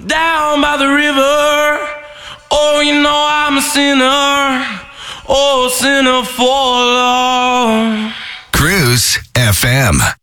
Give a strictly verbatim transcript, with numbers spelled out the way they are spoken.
down by the river. Oh, you know I'm a sinner. Oh, sinner for love. Cruise F M.